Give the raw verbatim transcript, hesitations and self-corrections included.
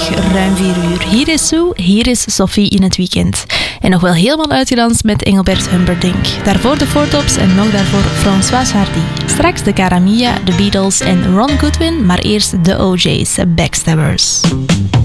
ruim vier uur. Hier is Sue, hier is Sophie in het weekend. En nog wel helemaal uitgedanst met Engelbert Humperdinck. Daarvoor de Four Tops en nog daarvoor Françoise Hardy. Straks de Cara Mia, de Beatles en Ron Goodwin, maar eerst de O J's, Backstabbers.